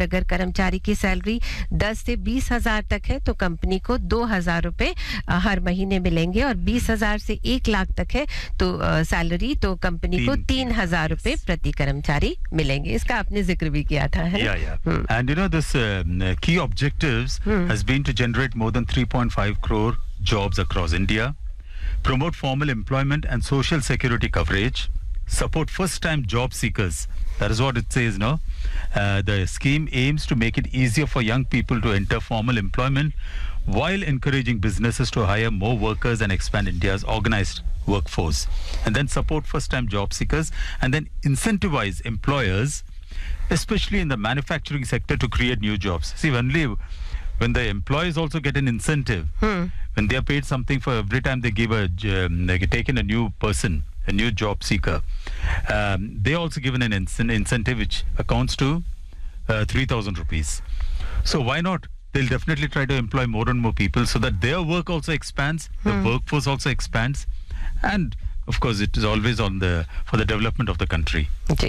अगर कर्मचारी की सैलरी 10 से 20,000 तक है तो कंपनी को 2,000 रुपए हर महीने मिलेंगे और 20,000 से 1 लाख तक है तो सैलरी तो कंपनी को 3,000 रुपए प्रति कर्मचारी मिलेंगे. इसका आपने जिक्र भी किया था, है ना? Yeah. And you know, this key objectives has been to generate more than 3.5 crore jobs across India, promote formal employment and social security coverage, support first-time job seekers. That is what it says, no? The scheme aims to make it easier for young people to enter formal employment while encouraging businesses to hire more workers and expand India's organized workforce. And then support first-time job seekers and then incentivize employers, especially in the manufacturing sector, to create new jobs. See, only when the employees also get an incentive, when they are paid something for every time they give they take in a new person, a new job seeker, they also given an incentive which accounts to 3,000 rupees. So why not? They'll definitely try to employ more and more people so that their work also expands, the workforce also expands, and of course it is always for the development of the country. Okay.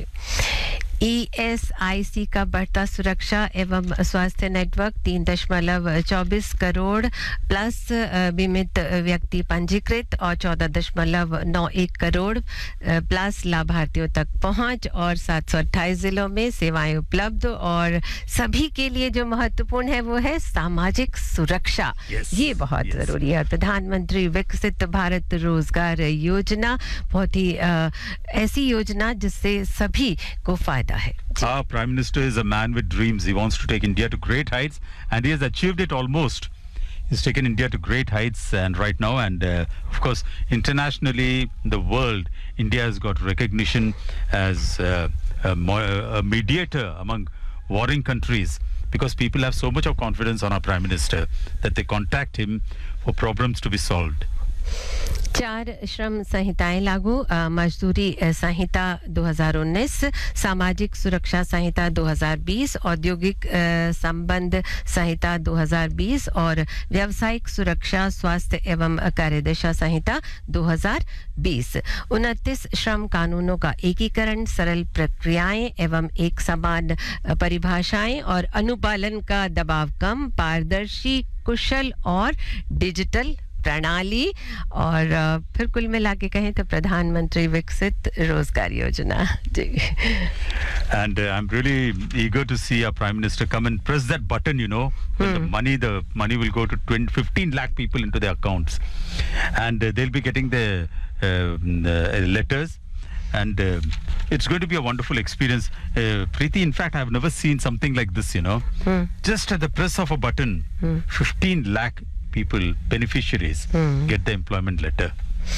ESIC का बढ़ता सुरक्षा एवं स्वास्थ्य network 3.24 crore plus बीमित व्यक्ति पंजीकृत और 14.91 crore plus लाभार्थियों तक पहुंच और 728 जिलों में सेवाएं उपलब्ध और सभी के लिए जो महत्वपूर्ण है वो है सामाजिक सुरक्षा. ये बहुत जरूरी है. प्रधानमंत्री विकसित भारत रोजगार योजना बहुत ही ऐसी योजना जिससे सभी को फायदा. Our Prime Minister is a man with dreams. He wants to take India to great heights, and he has achieved it almost. He's taken India to great heights, and right now, and of course, internationally, the world, India has got recognition as a mediator among warring countries because people have so much of confidence on our Prime Minister that they contact him for problems to be solved. 4 श्रम संहिताएं लागू. मजदूरी संहिता 2019, सामाजिक सुरक्षा संहिता 2020, औद्योगिक संबंध संहिता 2020 और व्यावसायिक सुरक्षा स्वास्थ्य एवं कार्यदशा संहिता 2020. 29 श्रम कानूनों का एकीकरण, सरल प्रक्रियाएं एवं एक समान परिभाषाएं और अनुपालन का दबाव कम, पारदर्शी, कुशल और डिजिटल प्रणाली और फिर कुल मिला के कहें तो प्रधानमंत्री विकसित रोजगार योजना. And I'm really eager to see our Prime Minister come and press that button, you know, when the money will go to 15 lakh people into their accounts, and they'll be getting the letters, and it's going to be a wonderful experience. Preeti, in fact, I've never seen something like this, you know. Just at the press of a button, 15 lakh people, beneficiaries, get the employment letter.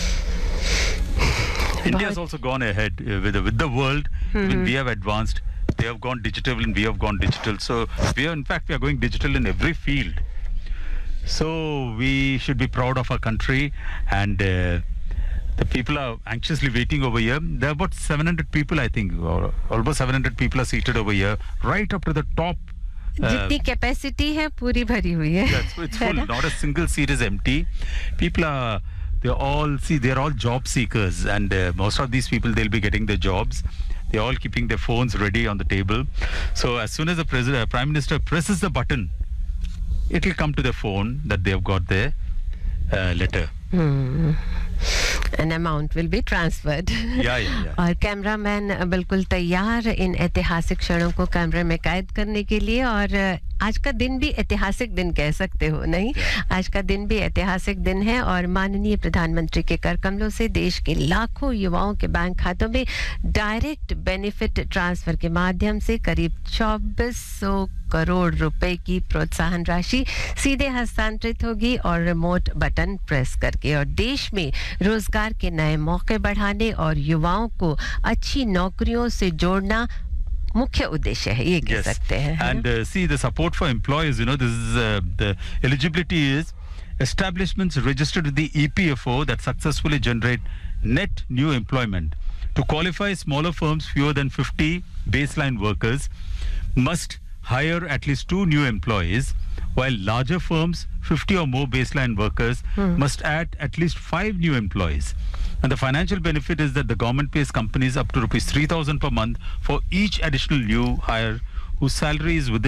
India has also gone ahead with the world. When we have advanced, they have gone digital and we have gone digital. So we are going digital in every field. So we should be proud of our country, and the people are anxiously waiting over here. There are about 700 people, I think, or almost 700 people are seated over here, right up to the top. जितनी capacity है पूरी भरी हुई है. Yeah, so it's full. Not a single seat is empty. People are, they're all job seekers, and most of these people, they'll be getting their jobs. They're all keeping their phones ready on the table. So as soon as the Prime Minister presses the button, it'll come to their phone that they have got their letter. An amount will be transferred. Yeah. और cameraman बिल्कुल तैयार इन ऐतिहासिक क्षणों को कैमरे में कैद करने के लिए. और आज का दिन भी ऐतिहासिक दिन कह सकते हो, नहीं? आज का दिन भी ऐतिहासिक दिन है और माननीय प्रधानमंत्री के कर कमलों से देश के लाखों युवाओं के बैंक खातों में डायरेक्ट बेनिफिट ट्रांसफर के माध्यम से करीब 2400 करोड़ रुपए की प्रोत्साहन राशि सीधे हस्तांतरित होगी और रिमोट बटन प्रेस करके. और देश में रोजगार के नए मौके बढ़ाने और युवाओं को अच्छी नौकरियों से जोड़ना मुख्य उद्देश्य है, ये कह सकते हैं. And see, the support for employers, you know, this is the eligibility is establishments registered with the EPFO that successfully generate net new employment. To qualify, smaller firms fewer than 50 baseline workers must hire at least 2 new employees, while larger firms, 50 or more baseline workers, must add at least 5 new employees. And the financial benefit is that the government pays companies up to rupees 3,000 per month for each additional new hire whose salary is within